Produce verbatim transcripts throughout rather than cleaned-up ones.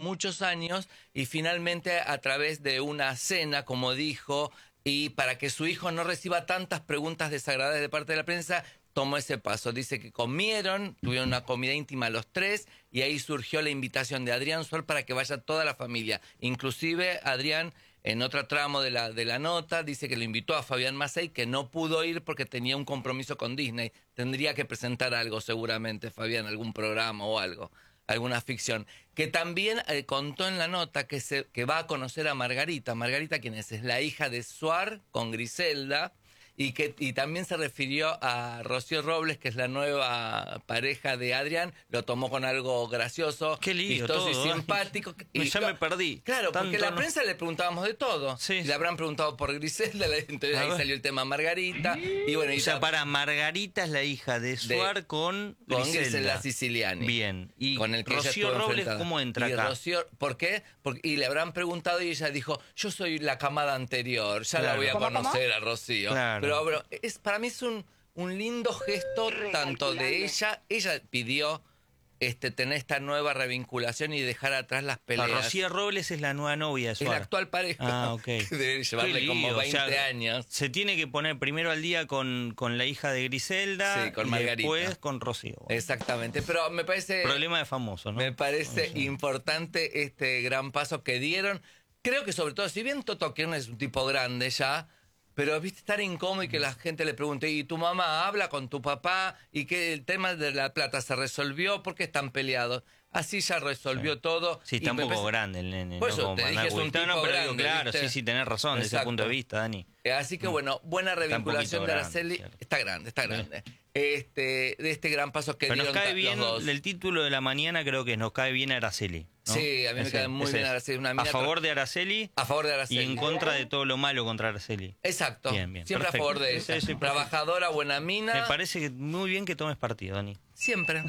muchos años y finalmente a través de una cena, como dijo, y para que su hijo no reciba tantas preguntas desagradables de parte de la prensa, tomó ese paso. Dice que comieron, tuvieron una comida íntima los tres y ahí surgió la invitación de Adrián Suar para que vaya toda la familia. Inclusive Adrián, en otro tramo de la, de la nota, dice que lo invitó a Fabián Macei, que no pudo ir porque tenía un compromiso con Disney. Tendría que presentar algo seguramente, Fabián, algún programa o algo, alguna ficción. Que también eh, contó en la nota que, se, que va a conocer a Margarita. Margarita, quien es, es la hija de Suar con Griselda. Y que y también se refirió a Rocío Robles, que es la nueva pareja de Adrián, lo tomó con algo gracioso, Qué lío, vistoso todo, y simpático. Y y ya lo, me perdí. Claro, Tanto porque la no... prensa le preguntábamos de todo. Sí. Le habrán preguntado por Griselda, entonces ahí salió el tema Margarita. Y bueno, y o sea, para Margarita es la hija de Suar de, con con Griselda. Griselda Siciliani. Bien. Y con el que Rocío Robles, ¿cómo entra y acá? Rocío, ¿por qué? Porque, y le habrán preguntado y ella dijo, yo soy la camada anterior, ya claro. la voy a ¿Cómo, conocer cómo? a Rocío. Claro. Pero, pero es, para mí es un... un lindo gesto tanto de ella, ella pidió este, tener esta nueva revinculación y dejar atrás las peleas. La Rocío Robles es la nueva novia de Es la Suar. actual pareja. Ah, ok. Debe llevarle Qué como lío, veinte o sea, años. Se tiene que poner primero al día con, con la hija de Griselda Sí, con y Margarita. después con Rocío. Exactamente, pero me parece... Problema de famoso, ¿no? Me parece No sé. importante este gran paso que dieron. Creo que sobre todo, si bien Toto Kirchner es un tipo grande ya, pero viste estar incómodo y que la gente le pregunte, ¿y tu mamá habla con tu papá? Y que el tema de la plata se resolvió, ¿por qué están peleados? Así ya resolvió Sí. todo. Sí, está y un me poco parece... grande el nene. Por ¿no? eso Como te para dije, andar es un gustando. tipo No, pero digo, grande, claro, ¿viste? sí, sí, tenés razón desde ese Exacto. punto de vista, Dani. Eh, Así que bueno, buena revinculación de grande, Araceli. cierto. Está grande, está grande. Este, de este gran paso que Pero nos dieron cae ta- bien, los dos. del título de la mañana creo que nos cae bien Araceli, ¿no? Sí, a mí me Ese- cae muy ese bien es. Araceli. Una A mina favor tra- de Araceli A favor de Araceli. y en contra de todo lo malo contra Araceli. Exacto. Bien, bien, Siempre perfecto. a favor de ella. Sí, sí, perfecto. Trabajadora, buena mina. Me parece que muy bien que tomes partido, Dani. Siempre.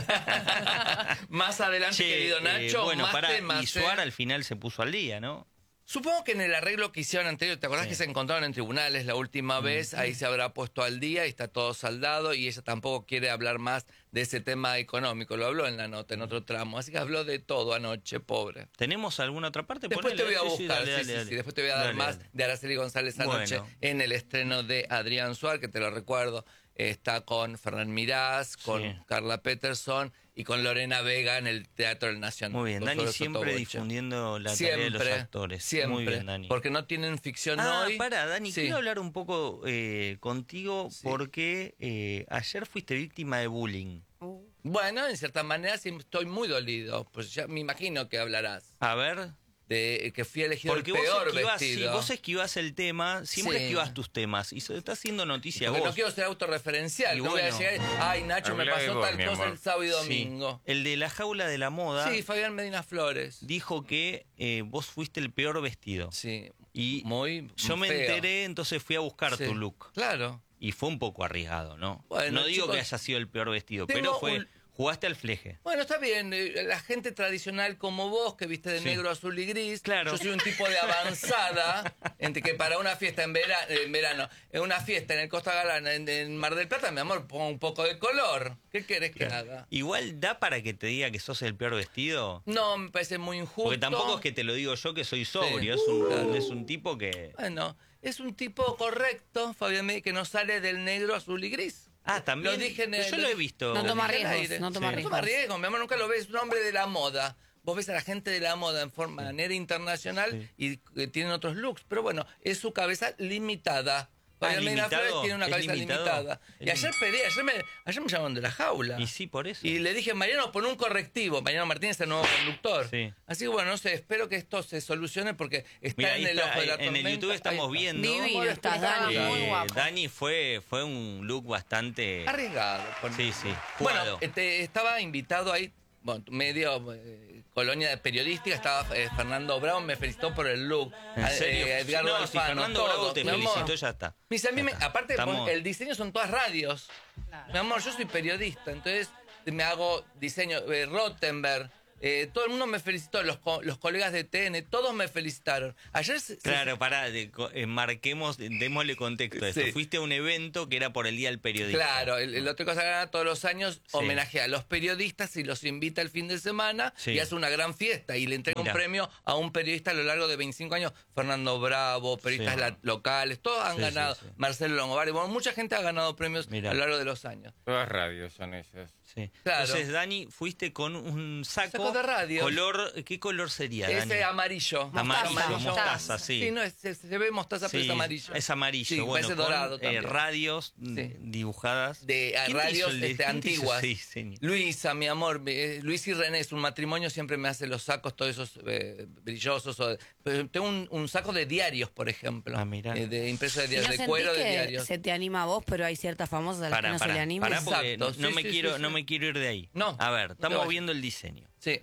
Más adelante, Che, querido eh, Nacho, bueno, más pará, temas. y Suar ¿eh? al final se puso al día, ¿no? Supongo que en el arreglo que hicieron anterior, ¿te acordás Sí. que se encontraron en tribunales la última vez? Ahí se habrá puesto al día y está todo saldado y ella tampoco quiere hablar más de ese tema económico. Lo habló en la nota, en otro tramo. Así que habló de todo anoche, pobre. ¿Tenemos alguna otra parte? Después Ponele, te voy a sí, sí, buscar, dale, sí, dale, sí, dale. sí. Después te voy a dar Dale, más dale. de Araceli González anoche Bueno. en el estreno de Adrián Suar, que te lo recuerdo. Está con Fernán Mirás, con Sí. Carla Peterson y con Lorena Vega en el Teatro del Nacional. Muy bien, Con Dani Flor siempre Sotoboche. difundiendo la Siempre, tarea de los actores. siempre, Muy bien, Dani. porque no tienen ficción Ah, hoy. para, Dani, Sí. quiero hablar un poco eh, contigo Sí. porque eh, ayer fuiste víctima de bullying. Bueno, en cierta manera sí estoy muy dolido, pues ya me imagino que hablarás A ver, de que fui elegido porque el vos peor esquivás, sí, vestido. vos esquivás el tema, siempre Sí. esquivas tus temas y se está haciendo noticia Porque vos. no quiero ser autorreferencial, Y no voy a bueno. llegar, ay Nacho, me Habla de pasó vos, tal mi cosa amor. el sábado y Sí. domingo. El de la jaula de la moda Sí, Fabián Medina Flores. dijo que eh, vos fuiste el peor vestido. Sí, Y muy yo me feo. enteré, entonces fui a buscar Sí. tu look. Claro. Y fue un poco arriesgado, ¿no? Bueno, no digo chicos, que haya sido el peor vestido, tengo pero fue un- jugaste al fleje. Bueno, está bien, eh, la gente tradicional como vos, que viste de Sí. negro, azul y gris, Claro. yo soy un tipo de avanzada, entre que para una fiesta en verano, en verano, en una fiesta en el Costa Galán, en, en Mar del Plata, mi amor, pongo un poco de color. ¿Qué querés que haga? Igual da para que te diga que sos el peor vestido. No, me parece muy injusto. Porque tampoco es que te lo digo yo que soy sobrio, es, un, Claro. es un tipo que... Bueno, es un tipo correcto, Fabián Medina, que no sale del negro, azul y gris. Ah, también. Lo dije en Pero el- yo lo he visto. No Lo toma dije al riesgos, aire. no toma No riesgos. toma riesgos, mi amor, nunca lo ves, es un hombre de la moda. Vos ves a la gente de la moda en forma, manera internacional y eh, tienen otros looks, pero bueno, es su cabeza limitada. Fabián ¿es Medina limitado? Flores tiene una ¿Es cabeza limitado? limitada. Es Y ayer lim- pedí, ayer me, ayer me llamaron de la jaula. Y sí, por eso. Y le dije, Mariano, pon un correctivo. Mariano Martínez es el nuevo conductor. Sí. Así que bueno, no sé, espero que esto se solucione porque está Mira, en ahí el está, ojo de la en el tormenta. YouTube estamos Ahí está. viendo. Divino Amor, estás, está Dani, bien. muy Eh, guapo. Dani fue, fue un look bastante... Arriesgado. pon- Sí, sí, Bueno, jugado. este, estaba invitado ahí, bueno, medio eh, colonia de periodística, estaba eh, Fernando Brown, me felicitó por el look. ¿En A- serio? eh, Edgardo no, si Alfano, Fernando todo, Bravo te mi amor. felicitó, ya está. Me dice, a mí Ya me- está. aparte, Estamos- pon- el diseño son todas radios. Mi amor, yo soy periodista, entonces me hago diseño, eh, Rottenberg, Eh, todo el mundo me felicitó, los, co los colegas de T N, todos me felicitaron. Ayer se, Claro, se... pará, de, eh, marquemos, démosle contexto a esto. Sí. Fuiste a un evento que era por el Día del Periodista. Claro, el, el Hotel Costa Granada todos los años Sí. homenajea a los periodistas y los invita el fin de semana Sí. y hace una gran fiesta y le entrega Mirá. un premio a un periodista a lo largo de veinticinco años. Fernando Bravo, periodistas Sí. la- locales, todos han Sí, sí, ganado. sí. Marcelo Longobardi, bueno, mucha gente ha ganado premios Mirá. a lo largo de los años. Todas radios son esas. Sí. Claro. Entonces, Dani, fuiste con un saco, Saco de radio. color, ¿qué color sería, Dani? Ese amarillo. Amarillo, mostaza, sí. Sí, no, es, se, se ve mostaza, pero Sí, es amarillo. es amarillo, Sí, bueno, parece con, dorado eh, también. radios mm, Sí. dibujadas. De a ¿Quién radios hizo el de- este, quién te hizo antiguas. ese diseño? Luisa, mi amor, eh, Luis y René, es un matrimonio, siempre me hace los sacos, todos esos eh, brillosos. O de- pero tengo un, un saco de diarios, por ejemplo. Ah, mirá. eh, de impreso de ¿Y diarios, no de sentís cuero de que diarios. se te anima a vos, pero hay ciertas famosas a las Pará, que no pará, se le anima? pará, porque Exacto, no, sí, me sí, quiero, sí, no sí. me quiero ir de ahí. No, A ver, no te estamos vayas. viendo el diseño. Sí,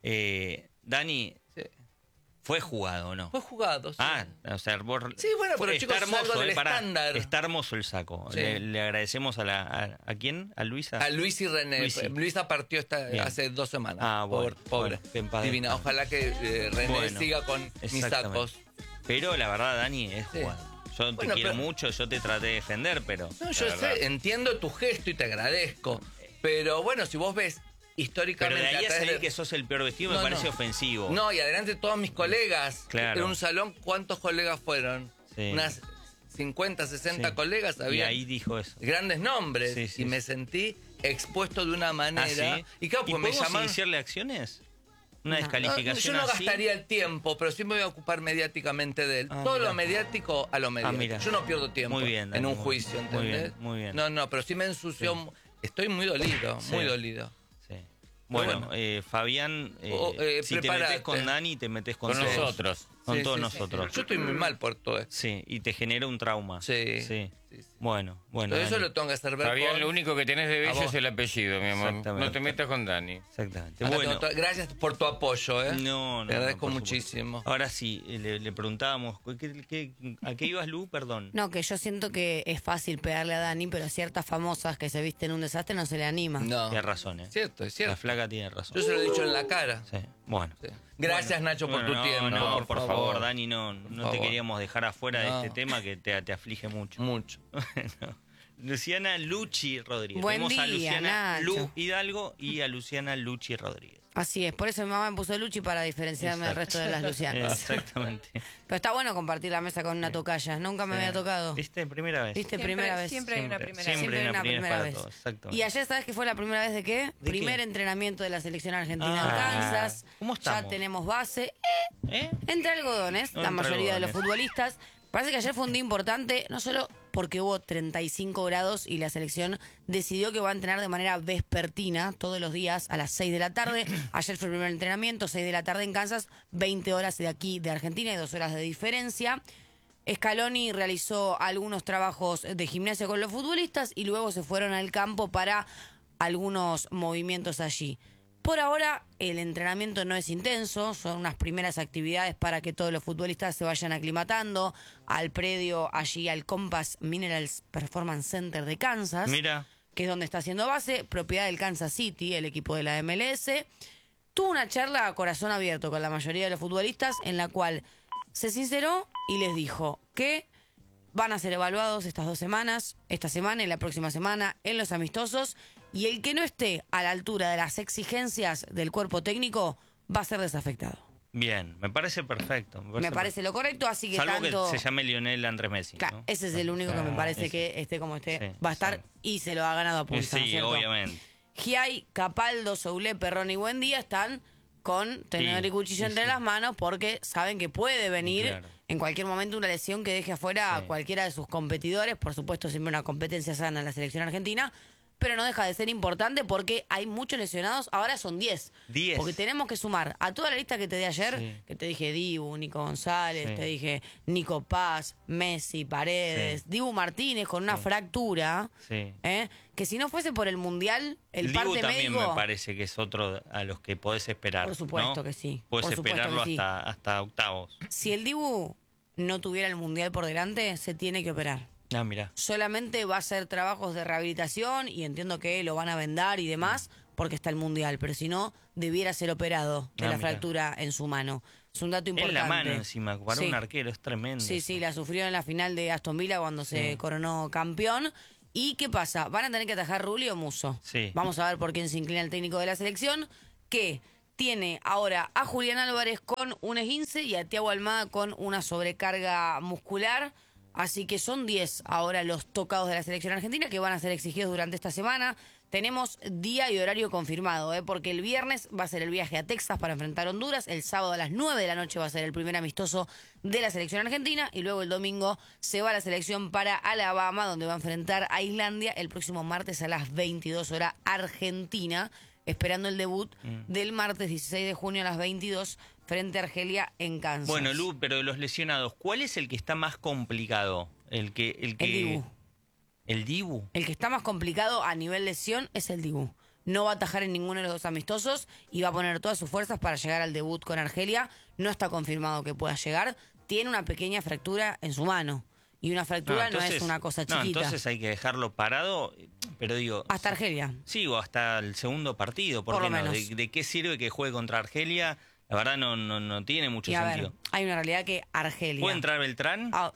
Eh, Dani, sí. ¿fue jugado o no? Fue jugado, sí. Ah, o sea, vos... Sí, bueno, pero está chicos, es algo hermoso, del eh, pará, estándar. está hermoso el saco. Sí. Le, le agradecemos a la... A, ¿a quién? ¿A Luisa? A Luis y René. Luisi. Luisa partió esta, Bien. hace dos semanas. Ah, bueno, Pobre, pobre. bueno, que en paz Divina. descanse. Ojalá que eh, René Bueno, siga con mis exactamente. sacos. Pero la verdad, Dani, es Sí. jugado. Yo te Bueno, quiero pero- mucho, yo te traté de defender, pero... No, la yo verdad. sé, entiendo tu gesto y te agradezco. Pero bueno, si vos ves Pero históricamente... de ahí a través salir de- que sos el peor vestido No, me parece no. ofensivo. No, y adelante todos mis colegas. Claro. En un salón, ¿cuántos colegas fueron? Sí. Unas cincuenta, sesenta Sí. colegas Y había. ahí dijo eso. Grandes nombres. Sí, sí, y me sí. sentí expuesto de una ¿Ah, manera. sí? Y claro, ¿Y pues me podemos llamaron... iniciarle acciones? ¿Una No. descalificación Yo no así? gastaría el tiempo, pero sí me voy a ocupar mediáticamente de él. Ah, Todo mira. lo mediático a lo mediático. mira. Yo no pierdo tiempo Muy bien, Dani, en un muy- juicio, muy ¿entendés? bien, muy bien. No, no, pero sí me ensució. Estoy muy dolido, Sí. muy dolido. Sí. Bueno, bueno. eh, Fabián, eh, O- eh, si te prepárate. metes con Dani, te metes con, Con todos. nosotros. Con Sí, todos sí, nosotros. sí. Yo estoy muy mal por todo esto. Sí, y te genera un trauma. Sí. Sí. Sí, sí. Bueno, bueno. Todo eso Dani. lo tengo que hacer ver Fabián, con- lo único que tenés de A bello vos. es el apellido, mi amor. Exactamente. No te metas con Dani. Exactamente. Acá Bueno, tengo to- Gracias por tu apoyo, ¿eh? no, no. Te agradezco no, por supuesto. muchísimo. Ahora sí, eh, le, le preguntábamos, ¿qué, qué, ¿a qué ibas, Lu? Perdón. No, que yo siento que es fácil pegarle a Dani, pero ciertas famosas que se visten un desastre no se le anima. No. Tienes razón, ¿eh? Cierto, es La cierto. flaca tiene razón. Yo se lo he dicho en la cara. Sí, bueno. Sí. Gracias, Nacho, por Bueno, tu no, tiempo. No, por, favor, Dani, no, Por no te favor. queríamos dejar afuera No. de este tema que te, te aflige mucho. Mucho. Bueno, Luciana Luchi Rodríguez. Buen Tenemos a día, Luciana Nacho. Lu Hidalgo y a Luciana Luchi Rodríguez. Así es, por eso mi mamá me puso Luchi para diferenciarme del resto de las Lucianas. Exactamente. Pero está bueno compartir la mesa con una tocaya, nunca me había tocado. ¿Viste? Primera vez. ¿Viste? Siempre- Primera vez. siempre hay una primera Siempre, Siempre hay una una primera, primera para vez. todos. Exactamente. Y ayer, ¿sabes qué fue la primera vez de qué? ¿De Primer qué? entrenamiento de la selección argentina Ah, en Kansas. ¿cómo estamos? Ya tenemos base. ¿Eh? Entre algodones, No, la entre mayoría de los algodones. futbolistas. Parece que ayer fue un día importante, no solo porque hubo treinta y cinco grados y la selección decidió que va a entrenar de manera vespertina todos los días a las seis de la tarde. Ayer fue el primer entrenamiento, seis de la tarde en Kansas, veinte horas de aquí de Argentina y dos horas de diferencia. Scaloni realizó algunos trabajos de gimnasia con los futbolistas y luego se fueron al campo para algunos movimientos allí. Por ahora el entrenamiento no es intenso, son unas primeras actividades para que todos los futbolistas se vayan aclimatando al predio, allí al Compass Minerals Performance Center de Kansas, Mira. que es donde está haciendo base, propiedad del Kansas City, el equipo de la M L S. Tuvo una charla a corazón abierto con la mayoría de los futbolistas en la cual se sinceró y les dijo que van a ser evaluados estas dos semanas, esta semana y la próxima semana en los amistosos, y el que no esté a la altura de las exigencias del cuerpo técnico va a ser desafectado. Bien, me parece perfecto. Me parece, Me parece lo correcto, así que Salvo tanto... que se llame Lionel Andrés Messi. Claro, ¿no? ese es el único que me parece ese. que esté como esté, Sí, va a estar sí. y se lo ha ganado a pulso, ¿no es Sí, cierto? obviamente. Giai, Capaldo, Soulé, Perrón y Buendía están con tenedor Sí, y cuchillo sí, entre sí. las manos porque saben que puede venir Claro. en cualquier momento una lesión que deje afuera a Sí. cualquiera de sus competidores. Por supuesto, siempre una competencia sana en la selección argentina, pero no deja de ser importante porque hay muchos lesionados. Ahora son diez. diez. Porque tenemos que sumar a toda la lista que te di ayer, Sí. que te dije Dibu, Nico González, Sí. te dije Nico Paz, Messi, Paredes, Sí. Dibu Martínez con una fractura. Sí. ¿eh? Que si no fuese por el Mundial, el Dibu parte también médico... me parece que es otro a los que podés esperar. Por supuesto ¿no? que sí, Podés por supuesto esperarlo que sí. hasta, hasta octavos. Si el Dibu no tuviera el Mundial por delante, se tiene que operar. Ah, mira. Solamente va a hacer trabajos de rehabilitación y entiendo que lo van a vendar y demás porque está el Mundial, pero si no, debiera ser operado de Ah, la mirá. fractura en su mano. Es un dato En importante. la mano encima, para Sí. un arquero es tremendo. Sí, sí, la sufrió en la final de Aston Villa cuando se Sí. coronó campeón. ¿Y qué pasa? ¿Van a tener que atajar Rulli o Musso? Sí. Vamos a ver por quién se inclina el técnico de la selección, que tiene ahora a Julián Álvarez con un esguince y a Thiago Almada con una sobrecarga muscular. Así que son diez ahora los tocados de la selección argentina que van a ser exigidos durante esta semana. Tenemos día y horario confirmado, ¿eh? Porque el viernes va a ser el viaje a Texas para enfrentar a Honduras, el sábado a las nueve de la noche va a ser el primer amistoso de la selección argentina y luego el domingo se va la selección para Alabama, donde va a enfrentar a Islandia el próximo martes a las veintidós horas Argentina, esperando el debut Mm. del martes dieciséis de junio a las veintidós frente a Argelia en Kansas. Bueno, Lu, pero de los lesionados, ¿cuál es el que está más complicado? El que... El, que... El Dibu. ¿El Dibu? El que está más complicado a nivel lesión es el Dibu. No va a atajar en ninguno de los dos amistosos y va a poner todas sus fuerzas para llegar al debut con Argelia. No está confirmado que pueda llegar. Tiene una pequeña fractura en su mano. Y una fractura no, es una cosa chiquita. No, entonces hay que dejarlo parado, pero digo... Hasta Argelia. Sí, o hasta el segundo partido, ¿por, Por qué lo no? menos. ¿De, de qué sirve que juegue contra Argelia? La verdad no, no, no tiene mucho Y a sentido. ver, hay una realidad que Argelia... ¿Puede entrar Beltrán? Ah,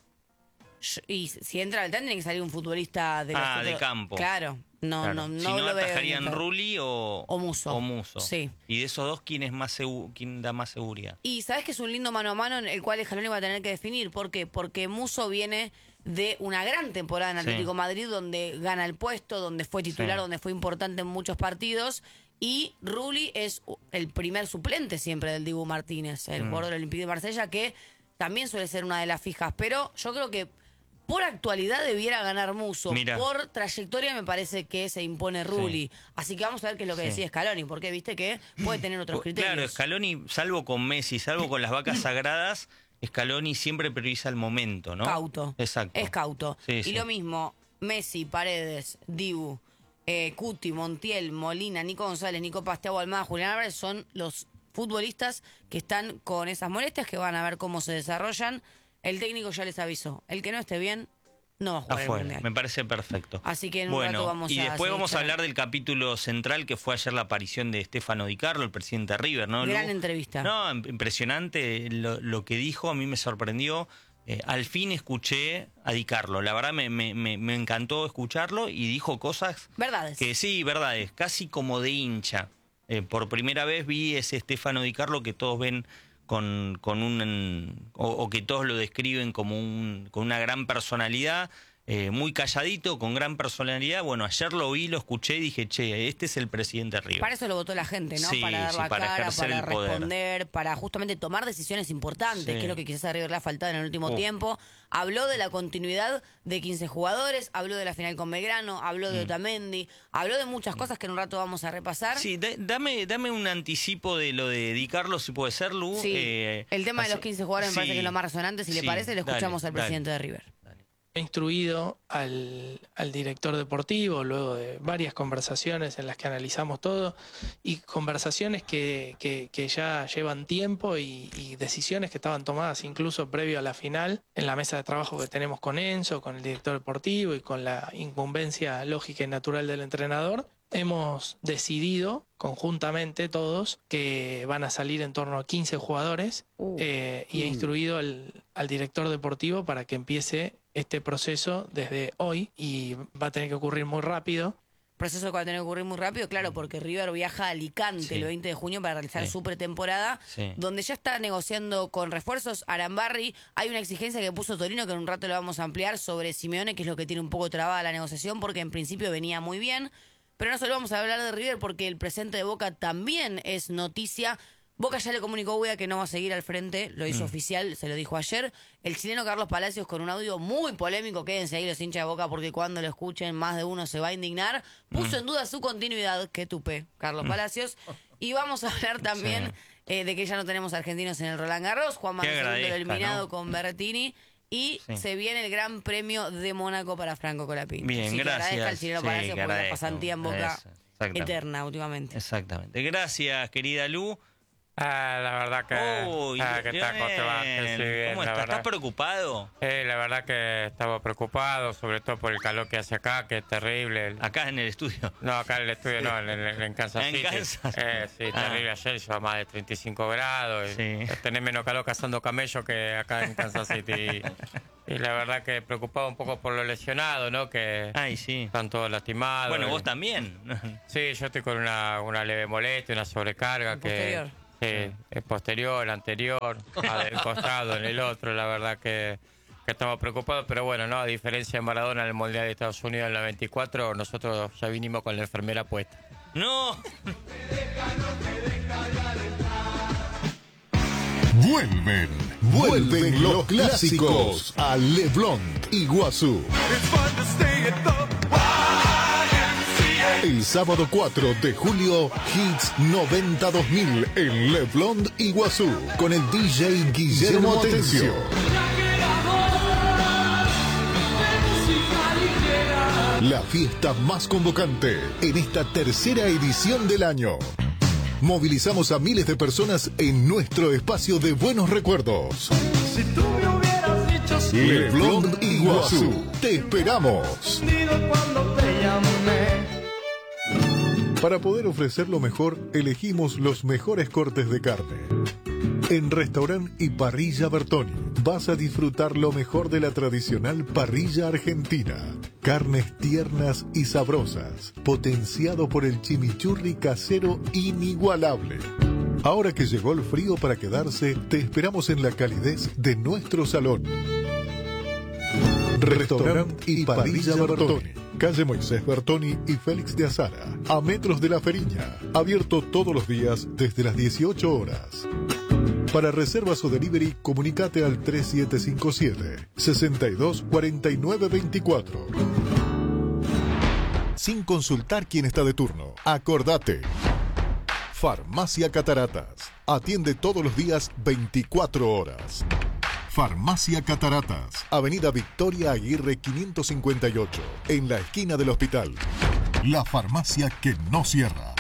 sh- y si entra Beltrán tiene que salir un futbolista de los Ah, de otros- campo. Claro. No, Claro. no, no si no, lo veo atajarían mucho. Rulli o, O Musso. o Musso. Sí. Y de esos dos, ¿quién es más segu- quién da más seguridad? Y sabes que es un lindo mano a mano en el cual Scaloni va a tener que definir. ¿Por qué? Porque Musso viene de una gran temporada en Sí. Atlético Madrid, donde gana el puesto, donde fue titular, Sí. donde fue importante en muchos partidos. Y Rulli es el primer suplente siempre del Dibu Martínez, el Mm. jugador del Olympique de Marsella, que también suele ser una de las fijas. Pero yo creo que por actualidad debiera ganar Musso. Mira. Por trayectoria me parece que se impone Rulli. Así que vamos a ver qué es lo que Sí. decide Scaloni, porque viste que puede tener otros criterios. Claro, Scaloni, salvo con Messi, salvo con las vacas sagradas, Scaloni siempre prioriza el momento, ¿no? Cauto. Exacto. Es cauto. Sí, y sí. lo mismo, Messi, Paredes, Dibu, eh, Cuti, Montiel, Molina, Nico González, Nico Paz, Thiago Almada, Julián Álvarez son los futbolistas que están con esas molestias, que van a ver cómo se desarrollan. El técnico ya les avisó. El que no esté bien, no va a jugar el Afuera, Mundial. me parece perfecto. Así que en un bueno, rato vamos y a después seguir vamos a charlando. hablar del capítulo central que fue ayer la aparición de Stefano Di Carlo, el presidente de River, ¿no? Gran Lu? entrevista. No, im- impresionante lo, lo que dijo, a mí me sorprendió. Eh, al fin escuché a Di Carlo, la verdad me, me, me, me encantó escucharlo y dijo cosas Verdades. que sí, verdades, casi como de hincha. Eh, por primera vez vi ese Stefano Di Carlo que todos ven con, con un... O, o que todos lo describen como un, con una gran personalidad, eh, muy calladito, con gran personalidad. Bueno, ayer lo vi, lo escuché y dije, che, este es el presidente de River. Para eso lo votó la gente, ¿no? Sí, para dar sí, la para cara, ejercer para el poder. responder, para justamente tomar decisiones importantes, Sí. que es lo que quizás a River le ha faltado en el último Uf. tiempo. Habló de la continuidad de quince jugadores, habló de la final con Belgrano, habló de Otamendi, habló de muchas cosas que en un rato vamos a repasar. Sí, da- dame, dame un anticipo de lo de Di Carlo, si puede ser, Lu. Sí, Eh, el tema de así- los quince jugadores me parece sí, que es lo más resonante. Si le sí, parece, le dale, escuchamos al dale. presidente de River. He instruido al, al director deportivo luego de varias conversaciones en las que analizamos todo y conversaciones que, que, que ya llevan tiempo y, y decisiones que estaban tomadas incluso previo a la final en la mesa de trabajo que tenemos con Enzo, con el director deportivo y con la incumbencia lógica y natural del entrenador. Hemos decidido conjuntamente todos que van a salir en torno a quince jugadores Uh. eh, y he instruido al, al director deportivo para que empiece este proceso desde hoy y va a tener que ocurrir muy rápido. Proceso que va a tener que ocurrir muy rápido, claro, porque River viaja a Alicante Sí. el veinte de junio para realizar Sí. su pretemporada, Sí. donde ya está negociando con refuerzos. Arambarri, hay una exigencia que puso Torino, que en un rato lo vamos a ampliar, sobre Simeone, que es lo que tiene un poco trabada la negociación, porque en principio venía muy bien. Pero no solo vamos a hablar de River, porque el presente de Boca también es noticia. Boca ya le comunicó a Ueda que no va a seguir al frente, lo hizo Mm. oficial, se lo dijo ayer. El chileno Carlos Palacios con un audio muy polémico, quédense ahí los hinchas de Boca porque cuando lo escuchen más de uno se va a indignar. Puso Mm. en duda su continuidad, que tupe, Carlos Palacios. Y vamos a hablar también Sí. eh, de que ya no tenemos argentinos en el Roland Garros, Juan Manuel segundo agradezca, eliminado ¿no? con Berrettini. Y Sí. se viene el Gran Premio de Mónaco para Franco Colapinto. Bien, Así que agradezca al gracias. chileno Sí, Palacios que por la agradezca. pasantía en Boca Eso, exactamente. eterna últimamente. Exactamente. Gracias, querida Lu. Ah, la verdad que... Uy, ah, ¿qué tal? ¿Cómo te va? bien. Sí, bien, ¿Cómo la estás? verdad. ¿Estás preocupado? Eh, la verdad que estaba preocupado, sobre todo por el calor que hace acá, que es terrible. Acá en el estudio. No, acá en el estudio no, en, en- en Kansas En City. Kansas. Eh, sí, Ah. terrible. Ayer hizo más de treinta y cinco grados. y Sí. Tenés menos calor cazando camellos que acá en Kansas City. Y, y la verdad que preocupado un poco por lo lesionado, ¿no? Que Ay, sí. están todos lastimados. Bueno, y- vos también. Sí, yo estoy con una, una leve molestia, una sobrecarga El que posterior. sí, es posterior, anterior, al costado, en el otro, la verdad que, que estamos preocupados, pero bueno, no, a diferencia de Maradona en el Mundial de Estados Unidos en la veinticuatro, nosotros ya vinimos con la enfermera puesta. No. Vuelven, vuelven los clásicos a Leblon, Iguazú. El sábado cuatro de julio, Hits noventa dos mil en Leblon, Iguazú, con el D J Guillermo Atencio. La fiesta más convocante en esta tercera edición del año. Movilizamos a miles de personas en nuestro espacio de buenos recuerdos. Si tú me hubieras dicho sí, Leblon, Iguazú. Te esperamos. cuando te llamé. Para poder ofrecer lo mejor, elegimos los mejores cortes de carne. En Restaurant y Parrilla Bertoni vas a disfrutar lo mejor de la tradicional parrilla argentina. Carnes tiernas y sabrosas, potenciado por el chimichurri casero inigualable. Ahora que llegó el frío para quedarse, te esperamos en la calidez de nuestro salón. Restaurant y Parrilla Bertoni, calle Moisés Bertoni y Félix de Azara, a metros de La Feriña, abierto todos los días desde las dieciocho horas. Para reservas o delivery, comunicate al tres siete cinco siete, seis dos cuatro nueve dos cuatro. Sin consultar quién está de turno, acordate. Farmacia Cataratas. Atiende todos los días veinticuatro horas. Farmacia Cataratas, Avenida Victoria Aguirre quinientos cincuenta y ocho, en la esquina del hospital. La farmacia que no cierra.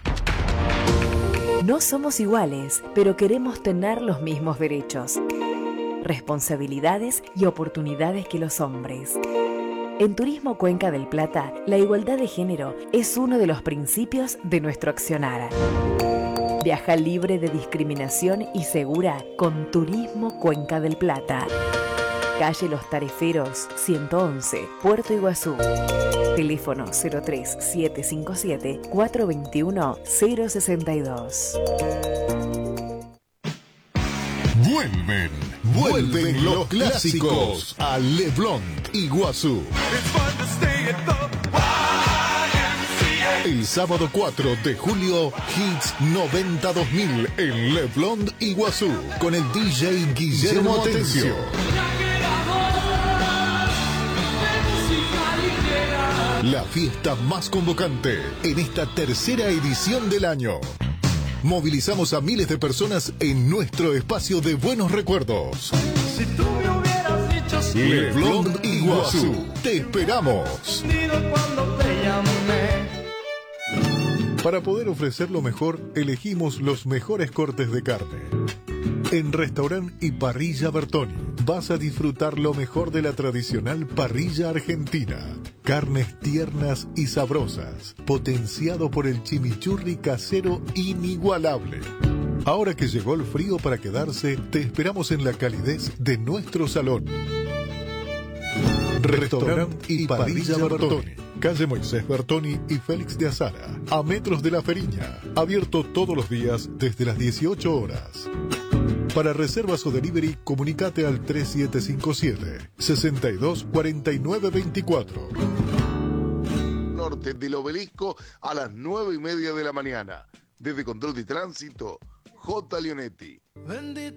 No somos iguales, pero queremos tener los mismos derechos, responsabilidades y oportunidades que los hombres. En Turismo Cuenca del Plata, la igualdad de género es uno de los principios de nuestro accionar. Viaja libre de discriminación y segura con Turismo Cuenca del Plata. Calle Los Tareferos, ciento once, Puerto Iguazú. Teléfono cero tres siete cinco siete, cuatro dos uno, cero seis dos. Vuelven, vuelven los clásicos a Leblon, Iguazú. El sábado cuatro de julio, Hits noventa dos mil en Leblon, Iguazú, con el D J Guillermo Atencio. La fiesta más convocante en esta tercera edición del año. Movilizamos a miles de personas en nuestro espacio de buenos recuerdos. Si tú me hubieras dicho sí, Leblon, Iguazú. Te esperamos. cuando te llamé. Para poder ofrecer lo mejor, elegimos los mejores cortes de carne. En Restaurant y Parrilla Bertoni vas a disfrutar lo mejor de la tradicional parrilla argentina. Carnes tiernas y sabrosas, potenciado por el chimichurri casero inigualable. Ahora que llegó el frío para quedarse, te esperamos en la calidez de nuestro salón. Restaurant y Parrilla Bertoni, calle Moisés Bertoni y Félix de Azara, a metros de La Feriña, abierto todos los días desde las dieciocho horas. Para reservas o delivery, comunicate al tres siete cinco siete, seis dos cuatro nueve dos cuatro. Norte del Obelisco a las nueve y media de la mañana. Desde Control de Tránsito, J. Leonetti.